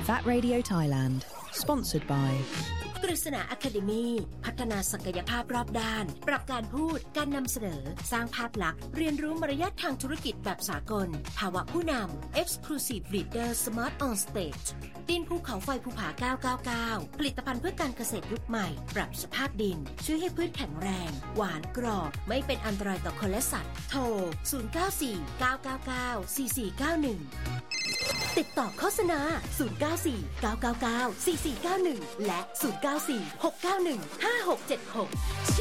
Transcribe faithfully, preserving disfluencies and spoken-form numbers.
That Radio Thailand Sponsored by กฤษณา Academy พัฒนาศักยภาพรอบด้านปรับการพูดการนำเสนอสร้างภาพลักษณ์เรียนรู้มารยาททางธุรกิจแบบสากลภาวะผู้นำ Exclusive Leader Smart on Stage ดินภูเขาไฟภูผาเก้าเก้าเก้าผลิตภัณฑ์เพื่อการเกษตรยุคใหม่ปรับสภาพดินช่วยให้พืชแข็งแรงหวานกรอบไม่เป็นอันตรายต่อคนและสัตว์โทรศูนย์ เก้า สี่ เก้า เก้า เก้า สี่ สี่ เก้า หนึ่งติดต่อโฆษณาศูนย์ เก้า สี่ เก้า เก้า เก้า สี่ สี่ เก้า หนึ่งและศูนย์ เก้า สี่ หก เก้า หนึ่ง ห้า หก เจ็ด หก